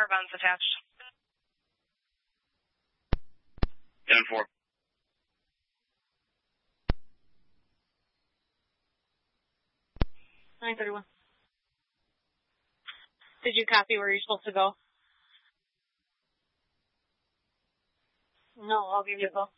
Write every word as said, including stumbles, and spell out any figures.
guns attached. ten four. nine thirty-one. Did you copy where you're supposed to go? No, I'll give you a call.